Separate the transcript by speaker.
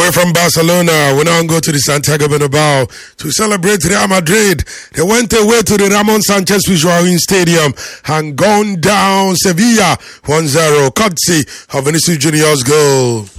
Speaker 1: Away from Barcelona, we now go to the Santiago Bernabeu to celebrate Real Madrid. They went away to the Ramon Sanchez Pizjuan Stadium and gone down Sevilla 1-0, courtesy of Vinicius Junior's goal.